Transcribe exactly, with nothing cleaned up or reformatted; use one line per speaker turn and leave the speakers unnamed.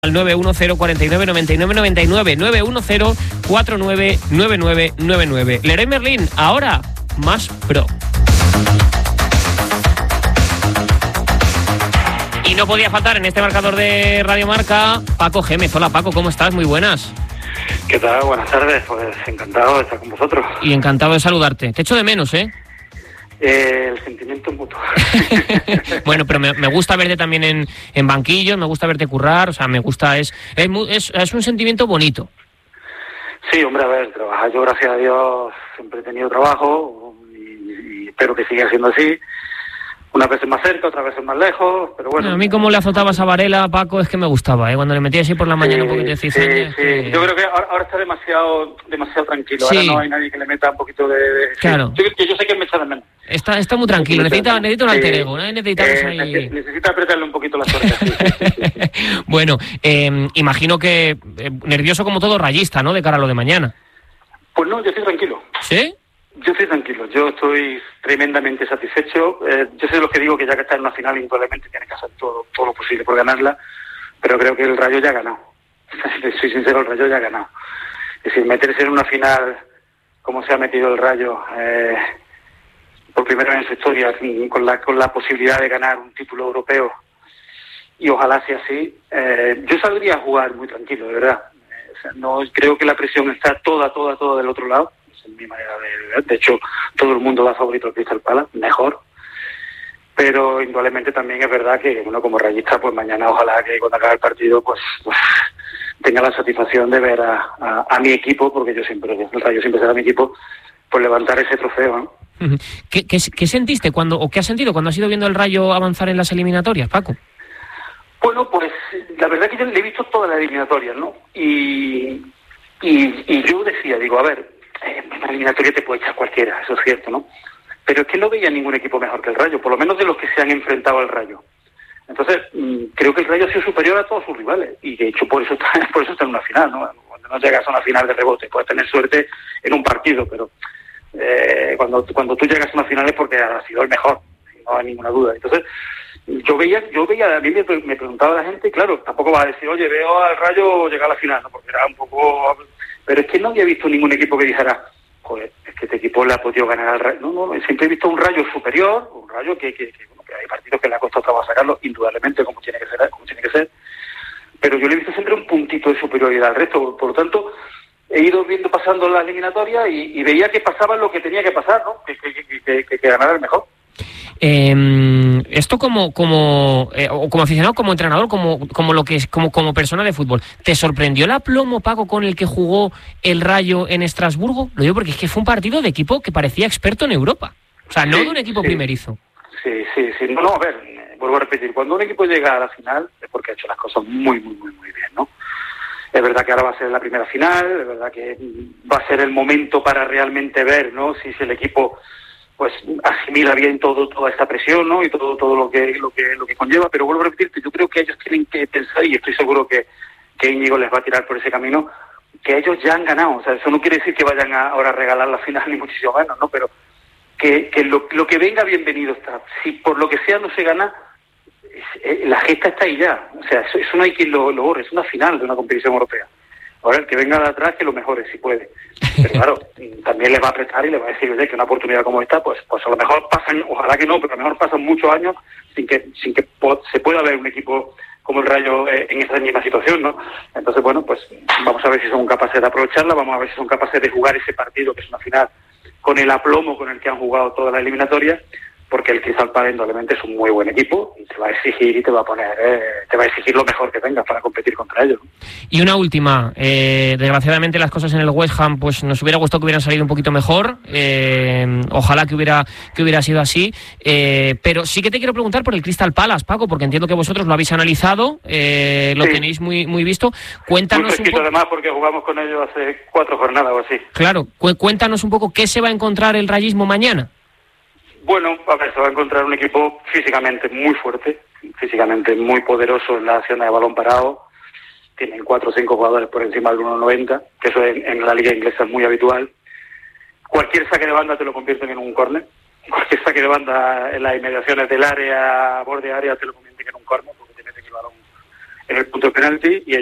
Al nueve uno cero cuatro nueve nueve nueve nueve nueve, nueve uno cero cuatro nueve nueve nueve nueve nueve. Leroy Merlin, ahora más pro. Y no podía faltar en este marcador de Radio Marca Paco Gémez. Hola Paco, ¿cómo estás? Muy buenas.
¿Qué tal? Buenas tardes, pues encantado de estar con vosotros.
Y encantado de saludarte. Te echo de menos, ¿eh?
Eh, el sentimiento es mutuo.
Bueno, pero me, me gusta verte también en, en banquillos, me gusta verte currar, o sea, me gusta, es es, es es un sentimiento bonito.
Sí, hombre, a ver, trabajar, yo gracias a Dios siempre he tenido trabajo y, y espero que siga siendo así. Unas veces más cerca, otras veces más lejos, pero bueno.
A mí como le azotabas a Varela, Paco, es que me gustaba, ¿eh? Cuando le metías así por la mañana
sí,
un poquito de
sí,
cizaña.
sí.
Que...
Yo creo que ahora, ahora está demasiado demasiado tranquilo,
sí.
Ahora no hay nadie que le meta un poquito de... de
claro.
Sí. Yo, yo sé que me echa de menos.
Está, está muy tranquilo, necesita, necesita un alter ego, ¿no? Necesitamos
eh,
ahí...
Necesita apretarle un poquito la suerte. Sí, sí, sí, sí.
Bueno, eh, imagino que eh, nervioso como todo rayista, ¿no? De cara a lo de mañana.
Pues no, yo estoy tranquilo.
¿Sí?
Yo estoy tranquilo, yo estoy tremendamente satisfecho. Eh, yo soy de los que digo que ya que está en una final, indudablemente tiene que hacer todo, todo lo posible por ganarla, pero creo que el Rayo ya ha ganado. Soy sincero, el Rayo ya ha ganado. Es decir, meterse en una final como se ha metido el Rayo eh, por primera vez en su historia, con la, con la posibilidad de ganar un título europeo, y ojalá sea así, eh, yo saldría a jugar muy tranquilo, de verdad. Eh, o sea, no creo que la presión está toda, toda, toda del otro lado. Es mi manera de ver. De hecho, todo el mundo da favorito al Crystal Palace, mejor. Pero indudablemente también es verdad que uno como rayista, pues mañana ojalá que cuando acabe el partido, pues, pues tenga la satisfacción de ver a, a, a mi equipo, porque yo siempre, el Rayo siempre será mi equipo, pues levantar ese trofeo, ¿no?
¿Qué, qué, qué sentiste cuando, o qué has sentido cuando has ido viendo el Rayo avanzar en las eliminatorias, Paco?
Bueno, pues la verdad que yo le he visto todas las eliminatorias, ¿no? Y, y, y yo decía, digo, a ver, en una eliminatoria te puede echar cualquiera, eso es cierto, ¿no? Pero es que no veía ningún equipo mejor que el Rayo, por lo menos de los que se han enfrentado al Rayo. Entonces, mmm, creo que el Rayo ha sido superior a todos sus rivales, y de hecho por eso está, por eso está en una final, ¿no? Cuando no llegas a una final de rebote, puedes tener suerte en un partido, pero eh, cuando, cuando tú llegas a una final es porque has sido el mejor, no hay ninguna duda. Entonces, yo veía, yo veía, a mí me, me preguntaba la gente, claro, tampoco va a decir, oye, veo al Rayo llegar a la final, ¿no? Porque era un poco... Pero es que no había visto ningún equipo que dijera, joder, es que este equipo le ha podido ganar al Rayo. No, no, siempre he visto un Rayo superior, un Rayo que, que, que, bueno, que hay partidos que le ha costado trabajo sacarlo, indudablemente, como tiene que ser, como tiene que ser. Pero yo le he visto siempre un puntito de superioridad al resto. Por, por lo tanto, he ido viendo pasando la eliminatoria y, y veía que pasaba lo que tenía que pasar, ¿no? Que, que, que, que, que, que ganara el mejor.
Eh, esto como como eh, o como aficionado, como entrenador, como como lo que es como como persona de fútbol, ¿te sorprendió el aplomo, Paco, con el que jugó el Rayo en Estrasburgo? Lo digo porque es que fue un partido de equipo que parecía experto en Europa, o sea, no sí, de un equipo sí. primerizo.
Sí, sí, sí. No, no, a ver, vuelvo a repetir, cuando un equipo llega a la final es porque ha hecho las cosas muy, muy, muy, muy bien, ¿no? Es verdad que ahora va a ser la primera final, es verdad que va a ser el momento para realmente ver, ¿no? Si, si el equipo pues asimila bien todo toda esta presión, ¿no? Y todo todo lo que lo que lo que conlleva, pero vuelvo a repetirte, yo creo que ellos tienen que pensar, y estoy seguro que, que Íñigo les va a tirar por ese camino, que ellos ya han ganado. O sea, eso no quiere decir que vayan a ahora a regalar la final ni muchísimo menos, ¿no? Pero que, que lo, lo que venga bienvenido está. Si por lo que sea no se gana, es, eh, la gesta está ahí ya. O sea, eso, eso no hay quien lo, lo borre, es una final de una competición europea. Ahora el que venga de atrás que lo mejore si puede. Pero claro, también le va a apretar y le va a decir, oye, que una oportunidad como esta, pues pues a lo mejor pasan, ojalá que no, pero a lo mejor pasan muchos años sin que sin que po- se pueda ver un equipo como el Rayo eh, en esa misma situación, ¿no? Entonces, bueno, pues vamos a ver si son capaces de aprovecharla, vamos a ver si son capaces de jugar ese partido, que es una final, con el aplomo con el que han jugado toda la eliminatoria, porque el Crystal Palace indudablemente es un muy buen equipo y te va a exigir y te va a poner, eh, te va a exigir lo mejor que tengas para competir contra ellos.
Y una última, eh, desgraciadamente las cosas en el West Ham, pues nos hubiera gustado que hubieran salido un poquito mejor, eh, ojalá que hubiera que hubiera sido así, eh, pero sí que te quiero preguntar por el Crystal Palace, Paco, porque entiendo que vosotros lo habéis analizado, eh, lo sí. tenéis muy muy visto. Cuéntanos
muy fresquito,
un poco,
además, porque jugamos con ellos hace cuatro jornadas o así.
Claro, cu- cuéntanos un poco qué se va a encontrar el rayismo mañana.
Bueno, a ver, se va a encontrar un equipo físicamente muy fuerte, físicamente muy poderoso en la acción de balón parado. Tienen cuatro o cinco jugadores por encima del uno noventa, que eso en, en la liga inglesa es muy habitual. Cualquier saque de banda te lo convierten en un córner. Cualquier saque de banda en las inmediaciones del área, borde área, te lo convierten en un córner, porque te meten el balón en el punto de penalti y